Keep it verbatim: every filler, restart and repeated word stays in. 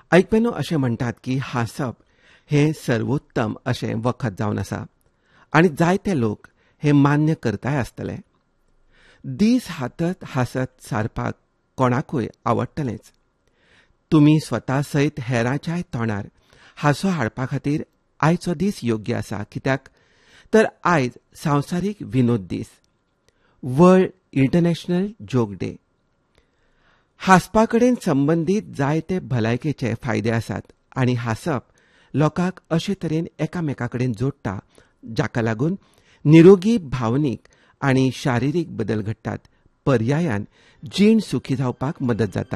ऐकपेनो अशें म्हणटात की हांसप हें सर्वोत्तम अशें वखद जावन आसा आनी जायते लोक हें मान्य करताय आसतले. दीस हातत हांसत सारपाक कोणाकूय आवडटलेंच. तुमी स्वता सयत हेरांच्याय तोंडार हांसो हाडपा खातीर आयचो दीस योग्य आसा. कित्याक तर आयज संवसारीक विनोद दीस, वर्ल्ड इंटरनॅशनल जोक डे. हांसपा कडेन संबंदीत जायते भलायकेचे फायदे आसात आनी हांसप लोकांक अशे तरेन एकामेका कडेन जोडटा जाका लागून निरोगी भावनीक आनी शारिरीक बदल घडटात. पर्यायान जीण सुखी जावपाक मदत जाता.